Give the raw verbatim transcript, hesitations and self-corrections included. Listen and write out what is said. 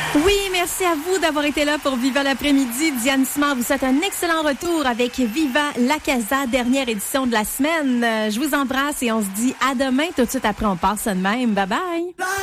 Oui, merci à vous d'avoir été là pour Viva l'après-midi. Diane Simard vous souhaite un excellent retour avec Viva la Casa, dernière édition de la semaine. Je vous embrasse et on se dit à demain. Tout de suite après, on passe ça de même. Bye bye.